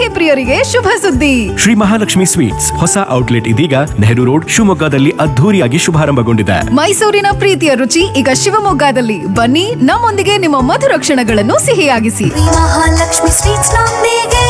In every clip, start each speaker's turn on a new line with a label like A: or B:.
A: ಪ್ರಿಯರಿಗೆ ಶುಭ ಸುದ್ದಿ.
B: ಶ್ರೀ ಮಹಾಲಕ್ಷ್ಮಿ ಸ್ವೀಟ್ಸ್ ಹೊಸ ಔಟ್ಲೆಟ್ ಇದೀಗ ನೆಹರು ರೋಡ್ ಶಿವಮೊಗ್ಗದಲ್ಲಿ ಅದ್ಧೂರಿಯಾಗಿ ಶುಭಾರಂಭಗೊಂಡಿದೆ.
A: ಮೈಸೂರಿನ ಪ್ರೀತಿಯ ರುಚಿ ಈಗ ಶಿವಮೊಗ್ಗದಲ್ಲಿ. ಬನ್ನಿ, ನಮ್ಮೊಂದಿಗೆ ನಿಮ್ಮ ಮಧುರ ಕ್ಷಣಗಳನ್ನು ಸಿಹಿಯಾಗಿಸಿ.
C: ಮಹಾಲಕ್ಷ್ಮಿ ಸ್ವೀಟ್ಸ್ ನೊಂದಿಗೆ.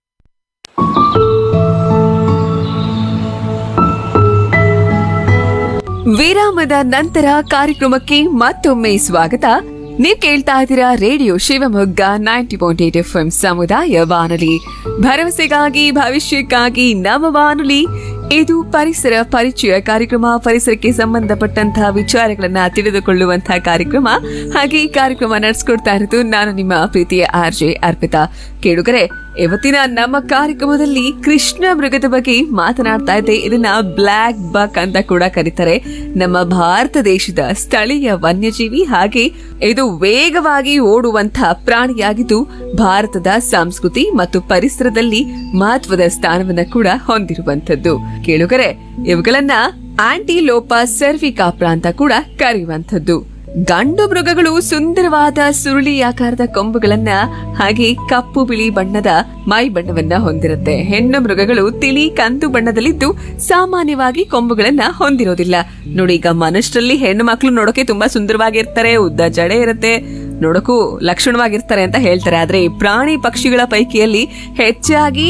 D: ವಿರಾಮದ ನಂತರ ಕಾರ್ಯಕ್ರಮಕ್ಕೆ ಮತ್ತೊಮ್ಮೆ ಸ್ವಾಗತ. ನೀವ್ ಕೇಳ್ತಾ ಇದ್ದೀರಾ ರೇಡಿಯೋ ಶಿವಮೊಗ್ಗ 90.8 FM ಸಮುದಾಯ ಬಾನುಲಿ, ಭರವಸೆಗಾಗಿ ಭವಿಷ್ಯಕ್ಕಾಗಿ ನಮ್ಮ ಬಾನುಲಿ. ಇದು ಪರಿಸರ ಪರಿಚಯ ಕಾರ್ಯಕ್ರಮ. ಪರಿಸರಕ್ಕೆ ಸಂಬಂಧಪಟ್ಟಂತಹ ವಿಚಾರಗಳನ್ನ ತಿಳಿದುಕೊಳ್ಳುವಂತಹ ಕಾರ್ಯಕ್ರಮ. ಹಾಗೆ ಈ ಕಾರ್ಯಕ್ರಮ ನಡೆಸ್ಕೊಡ್ತಾ ಇರೋದು ನಾನು ನಿಮ್ಮ ಪ್ರೀತಿಯ RJ ಅರ್ಪಿತಾ. ಕೇಳುಗರೆ, ಇವತ್ತಿನ ನಮ್ಮ ಕಾರ್ಯಕ್ರಮದಲ್ಲಿ ಕೃಷ್ಣ ಮೃಗದ ಬಗ್ಗೆ ಮಾತನಾಡ್ತಾ ಇದ್ದೆ. ಇದನ್ನ ಬ್ಲಾಕ್ ಬಕ್ ಅಂತ ಕೂಡ ಕರೀತಾರೆ. ನಮ್ಮ ಭಾರತ ದೇಶದ ಸ್ಥಳೀಯ ವನ್ಯಜೀವಿ. ಹಾಗೆ ಇದು ವೇಗವಾಗಿ ಓಡುವಂತಹ ಪ್ರಾಣಿಯಾಗಿದ್ದು ಭಾರತದ ಸಂಸ್ಕೃತಿ ಮತ್ತು ಪರಿಸರದಲ್ಲಿ ಮಹತ್ವದ ಸ್ಥಾನವನ್ನ ಕೂಡ ಹೊಂದಿರುವಂತದ್ದು. ಕೇಳುಗರೆ, ಇವುಗಳನ್ನ ಆಂಟಿಲೋಪ ಸರ್ವಿಕಾಪ್ರಾ ಅಂತ ಕೂಡ ಕರೆಯುವಂತದ್ದು. ಗಂಡು ಮೃಗಗಳು ಸುಂದರವಾದ ಸುರುಳಿಯಾಕಾರದ ಕೊಂಬುಗಳನ್ನ ಹಾಗೆ ಕಪ್ಪು ಬಿಳಿ ಬಣ್ಣದ ಮೈ ಬಣ್ಣವನ್ನ ಹೊಂದಿರುತ್ತೆ. ಹೆಣ್ಣು ಮೃಗಗಳು ತಿಳಿ ಕಂದು ಬಣ್ಣದಲ್ಲಿದ್ದು ಸಾಮಾನ್ಯವಾಗಿ ಕೊಂಬುಗಳನ್ನ ಹೊಂದಿರೋದಿಲ್ಲ. ನೋಡಿ, ಈಗ ಮನುಷ್ಯರಲ್ಲಿ ಹೆಣ್ಣು ಮಕ್ಕಳು ನೋಡೋಕೆ ತುಂಬಾ ಸುಂದರವಾಗಿರ್ತಾರೆ, ಉದ್ದ ಜಡೆ ಇರುತ್ತೆ, ನೋಡೋಕು ಲಕ್ಷಣವಾಗಿರ್ತಾರೆ ಅಂತ ಹೇಳ್ತಾರೆ. ಆದ್ರೆ ಪ್ರಾಣಿ ಪಕ್ಷಿಗಳ ಪೈಕಿಯಲ್ಲಿ ಹೆಚ್ಚಾಗಿ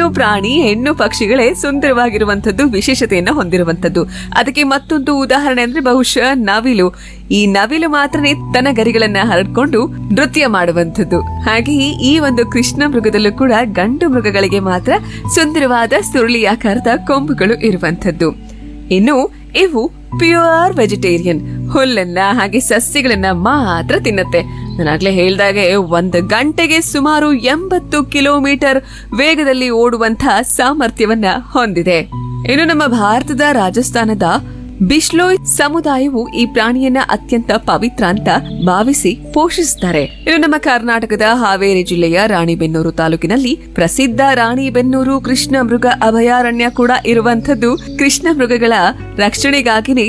D: ಹೆಣ್ಣು ಪಕ್ಷಿಗಳೇ ಸುಂದರವಾಗಿರುವಂತದ್ದು, ವಿಶೇಷತೆಯನ್ನ ಹೊಂದಿರುವಂತದ್ದು. ಅದಕ್ಕೆ ಮತ್ತೊಂದು ಉದಾಹರಣೆ ಅಂದ್ರೆ ಬಹುಶಃ ನವಿಲು. ಈ ನವಿಲು ಮಾತ್ರನೇ ತನ್ನ ಗರಿಗಳನ್ನ ಹರಡ್ಕೊಂಡು ನೃತ್ಯ ಮಾಡುವಂಥದ್ದು. ಹಾಗೆಯೇ ಈ ಒಂದು ಕೃಷ್ಣ ಮೃಗದಲ್ಲೂ ಕೂಡ ಗಂಡು ಮೃಗಗಳಿಗೆ ಮಾತ್ರ ಸುಂದರವಾದ ಸುರುಳಿಯಾಕಾರದ ಕೊಂಬುಗಳು ಇರುವಂತದ್ದು. ಇನ್ನು ಇವು ಪ್ಯೂರ್ ವೆಜಿಟೇರಿಯನ್, ಹುಲ್ಲನ್ನ ಹಾಗೆ ಸಸ್ಯಗಳನ್ನ ಮಾತ್ರ ತಿನ್ನತ್ತೆ. ನಾನಾಗ್ಲೇ ಹೇಳ್ದಾಗೆ 1 ಗಂಟೆಗೆ ಸುಮಾರು 80 ಕಿಲೋಮೀಟರ್ ವೇಗದಲ್ಲಿ ಓಡುವಂತಹ ಸಾಮರ್ಥ್ಯವನ್ನ ಹೊಂದಿದೆ. ಇನ್ನು ನಮ್ಮ ಭಾರತದ ರಾಜಸ್ಥಾನದ ಬಿಷ್ಲೋಯ್ ಸಮುದಾಯವು ಈ ಪ್ರಾಣಿಯನ್ನ ಅತ್ಯಂತ ಪವಿತ್ರ ಅಂತ ಭಾವಿಸಿ ಪೋಷಿಸುತ್ತಾರೆ. ಇನ್ನು ನಮ್ಮ ಕರ್ನಾಟಕದ ಹಾವೇರಿ ಜಿಲ್ಲೆಯ ರಾಣಿಬೆನ್ನೂರು ತಾಲೂಕಿನಲ್ಲಿ ಪ್ರಸಿದ್ಧ ರಾಣಿಬೆನ್ನೂರು ಕೃಷ್ಣ ಮೃಗ ಅಭಯಾರಣ್ಯ ಕೂಡ ಇರುವಂತದ್ದು. ಕೃಷ್ಣ ಮೃಗಗಳ ರಕ್ಷಣೆಗಾಗಿನೇ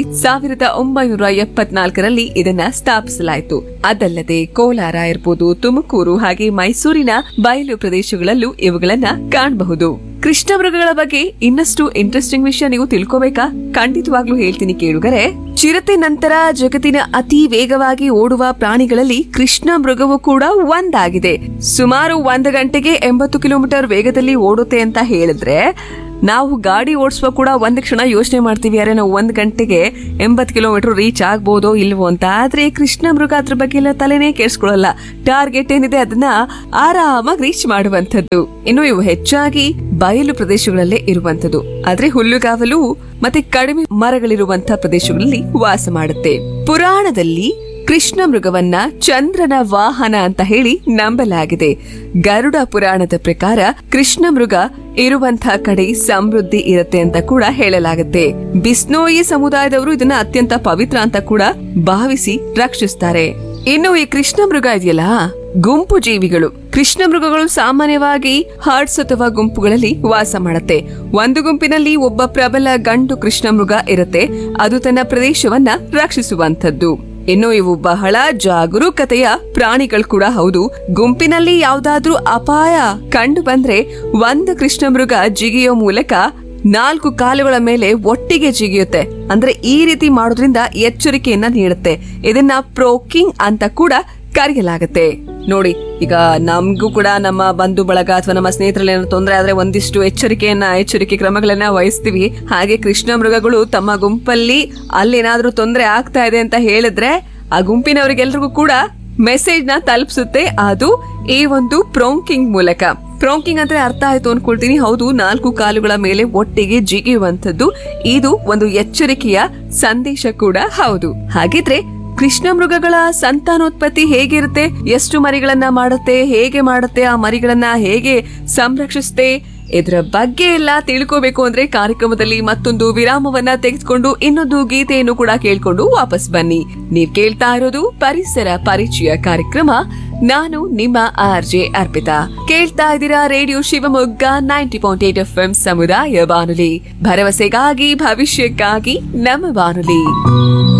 D: 1974ರಲ್ಲಿ ಇದನ್ನ ಸ್ಥಾಪಿಸಲಾಯಿತು. ಅದಲ್ಲದೆ ಕೋಲಾರ ಇರಬಹುದು, ತುಮಕೂರು ಹಾಗೆ ಮೈಸೂರಿನ ಬಯಲು ಪ್ರದೇಶಗಳಲ್ಲೂ ಇವುಗಳನ್ನ ಕಾಣಬಹುದು. ಕೃಷ್ಣ ಮೃಗಗಳ ಬಗ್ಗೆ ಇನ್ನಷ್ಟು ಇಂಟ್ರೆಸ್ಟಿಂಗ್ ವಿಷಯ ನೀವು ತಿಳ್ಕೋಬೇಕಾ? ಖಂಡಿತವಾಗ್ಲೂ ಹೇಳ್ತೀನಿ ಕೇಳುಗರೆ. ಚಿರತೆ ನಂತರ ಜಗತ್ತಿನ ಅತಿ ವೇಗವಾಗಿ ಓಡುವ ಪ್ರಾಣಿಗಳಲ್ಲಿ ಕೃಷ್ಣ ಮೃಗವು ಕೂಡ ಒಂದಾಗಿದೆ. ಸುಮಾರು 1 ಗಂಟೆಗೆ 80 ಕಿಲೋಮೀಟರ್ ವೇಗದಲ್ಲಿ ಓಡುತ್ತೆ ಅಂತ ಹೇಳಿದ್ರೆ, ನಾವು ಗಾಡಿ ಓಡಿಸುವ ಕೂಡ ಒಂದ್ ಕ್ಷಣ ಯೋಚನೆ ಮಾಡ್ತೀವಿ, ಅರೆ ನಾವು 1 ಗಂಟೆಗೆ 80 ಕಿಲೋಮೀಟರ್ ರೀಚ್ ಆಗ್ಬೋದೋ ಇಲ್ವೋ ಅಂತ. ಆದ್ರೆ ಕೃಷ್ಣ ಮೃಗ ಅದ್ರ ಬಗ್ಗೆ ಎಲ್ಲ ತಲೆನೇ ಕೆಡಿಸ್ಕೊಳ್ಳಲ್ಲ. ಟಾರ್ಗೆಟ್ ಏನಿದೆ ಅದನ್ನ ಆರಾಮಾಗಿ ರೀಚ್ ಮಾಡುವಂತದ್ದು. ಇನ್ನು ಇವು ಹೆಚ್ಚಾಗಿ ಬಯಲು ಪ್ರದೇಶಗಳಲ್ಲೇ ಇರುವಂತದ್ದು. ಆದ್ರೆ ಹುಲ್ಲುಗಾವಲು ಮತ್ತೆ ಕಡಿಮೆ ಮರಗಳಿರುವಂತಹ ಪ್ರದೇಶಗಳಲ್ಲಿ ವಾಸ ಮಾಡುತ್ತೆ. ಪುರಾಣದಲ್ಲಿ ಕೃಷ್ಣ ಮೃಗವನ್ನ ಚಂದ್ರನ ವಾಹನ ಅಂತ ಹೇಳಿ ನಂಬಲಾಗಿದೆ. ಗರುಡ ಪುರಾಣದ ಪ್ರಕಾರ ಕೃಷ್ಣ ಮೃಗ ಇರುವಂತಹ ಕಡೆ ಸಮೃದ್ಧಿ ಇರುತ್ತೆ ಅಂತ ಕೂಡ ಹೇಳಲಾಗುತ್ತೆ. ಬಿಸ್ನೋಯಿ ಸಮುದಾಯದವರು ಇದನ್ನ ಅತ್ಯಂತ ಪವಿತ್ರ ಅಂತ ಕೂಡ ಭಾವಿಸಿ ರಕ್ಷಿಸ್ತಾರೆ. ಇನ್ನು ಈ ಕೃಷ್ಣ ಮೃಗ ಇದೆಯಲ್ಲ, ಗುಂಪು ಜೀವಿಗಳು. ಕೃಷ್ಣ ಮೃಗಗಳು ಸಾಮಾನ್ಯವಾಗಿ ಹರ್ಡ್ಸ್ ಅಥವಾ ಗುಂಪುಗಳಲ್ಲಿ ವಾಸ ಮಾಡುತ್ತೆ. ಒಂದು ಗುಂಪಿನಲ್ಲಿ ಒಬ್ಬ ಪ್ರಬಲ ಗಂಡು ಕೃಷ್ಣ ಮೃಗ ಇರುತ್ತೆ. ಅದು ತನ್ನ ಪ್ರದೇಶವನ್ನ ರಕ್ಷಿಸುವಂತದ್ದು. ಇನ್ನು ಇವು ಬಹಳ ಜಾಗರೂಕತೆಯ ಪ್ರಾಣಿಗಳು ಕೂಡ ಹೌದು. ಗುಂಪಿನಲ್ಲಿ ಯಾವ್ದಾದ್ರೂ ಅಪಾಯ ಕಂಡು ಬಂದ್ರೆ ಒಂದು ಕೃಷ್ಣ ಮೃಗ ಜಿಗಿಯೋ ಮೂಲಕ 4 ಕಾಲುಗಳ ಮೇಲೆ ಒಟ್ಟಿಗೆ ಜಿಗಿಯುತ್ತೆ. ಅಂದ್ರೆ ಈ ರೀತಿ ಮಾಡೋದ್ರಿಂದ ಎಚ್ಚರಿಕೆಯನ್ನ ನೀಡುತ್ತೆ. ಇದನ್ನ ಪ್ರೋಕಿಂಗ್ ಅಂತ ಕೂಡ ಕರೆಯಲಾಗುತ್ತೆ. ನೋಡಿ, ಈಗ ನಮ್ಗೂ ಕೂಡ ನಮ್ಮ ಬಂಧು ಬಳಗ ಅಥವಾ ನಮ್ಮ ಸ್ನೇಹಿತರಲ್ಲಿ ಏನೋ ತೊಂದರೆ ಆದ್ರೆ ಒಂದಿಷ್ಟು ಎಚ್ಚರಿಕೆ ಕ್ರಮಗಳನ್ನ ವಹಿಸ್ತೀವಿ. ಹಾಗೆ ಕೃಷ್ಣ ಮೃಗಗಳು ತಮ್ಮ ಗುಂಪಲ್ಲಿ ಅಲ್ಲೇನಾದ್ರೂ ತೊಂದರೆ ಆಗ್ತಾ ಇದೆ ಅಂತ ಹೇಳಿದ್ರೆ ಆ ಗುಂಪಿನವರಿಗೆಲ್ರಿಗೂ ಕೂಡ ಮೆಸೇಜ್ ನ ತಲುಪಿಸುತ್ತೆ. ಅದು ಈ ಒಂದು ಪ್ರೋಕಿಂಗ್ ಮೂಲಕ. ಪ್ರೋಕಿಂಗ್ ಅಂದ್ರೆ ಅರ್ಥ ಆಯ್ತು ಅನ್ಕೊಳ್ತೀನಿ. ಹೌದು, 4 ಕಾಲುಗಳ ಮೇಲೆ ಒಟ್ಟಿಗೆ ಜಿಗಿಯುವಂತದ್ದು. ಇದು ಒಂದು ಎಚ್ಚರಿಕೆಯ ಸಂದೇಶ ಕೂಡ ಹೌದು. ಹಾಗಿದ್ರೆ ಕೃಷ್ಣ ಮೃಗಗಳ ಸಂತಾನೋತ್ಪತ್ತಿ ಹೇಗಿರುತ್ತೆ, ಎಷ್ಟು ಮರಿಗಳನ್ನ ಮಾಡುತ್ತೆ, ಹೇಗೆ ಮಾಡುತ್ತೆ, ಆ ಮರಿಗಳನ್ನ ಹೇಗೆ ಸಂರಕ್ಷಿಸುತ್ತೆ, ಇದರ ಬಗ್ಗೆ ಎಲ್ಲ ತಿಳ್ಕೋಬೇಕು ಅಂದ್ರೆ ಕಾರ್ಯಕ್ರಮದಲ್ಲಿ ಮತ್ತೊಂದು ವಿರಾಮವನ್ನ ತೆಗೆದುಕೊಂಡು ಇನ್ನೊಂದು ಗೀತೆಯನ್ನು ಕೂಡ ಕೇಳ್ಕೊಂಡು ವಾಪಸ್ ಬನ್ನಿ. ನೀವ್ ಕೇಳ್ತಾ ಇರೋದು ಪರಿಸರ ಪರಿಚಯ ಕಾರ್ಯಕ್ರಮ. ನಾನು ನಿಮ್ಮ RJ ಅರ್ಪಿತಾ. ಕೇಳ್ತಾ ಇದ್ದೀರಾ ರೇಡಿಯೋ ಶಿವಮೊಗ್ಗ 90.8 FM ಸಮುದಾಯ ಬಾನುಲಿ, ಭರವಸೆಗಾಗಿ ಭವಿಷ್ಯಕ್ಕಾಗಿ ನಮ್ಮ ಬಾನುಲಿ.